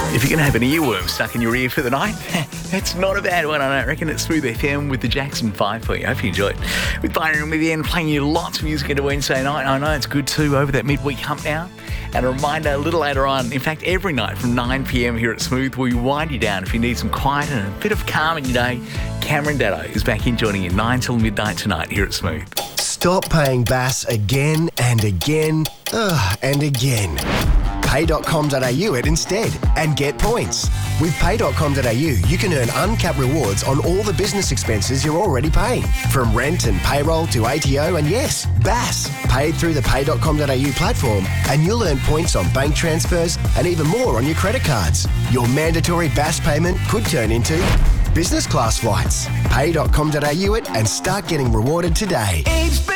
If you're going to have an earworm stuck in your ear for the night, that's not a bad one, I don't reckon. It's Smooth FM with the Jackson 5 for you. Hope you enjoy it. With Byron and Vivian playing you lots of music into Wednesday night. I know it's good too over that midweek hump now. And a reminder, a little later on, in fact, every night from 9 p.m. here at Smooth, we wind you down if you need some quiet and a bit of calm in your day. Cameron Datto is back in joining you 9 till midnight tonight here at Smooth. Stop paying BAS again and again and again. Pay.com.au it instead and get points. With Pay.com.au, you can earn uncapped rewards on all the business expenses you're already paying. From rent and payroll to ATO and yes, BAS. Paid through the Pay.com.au platform and you'll earn points on bank transfers and even more on your credit cards. Your mandatory BAS payment could turn into business class flights. Pay.com.au it and start getting rewarded today.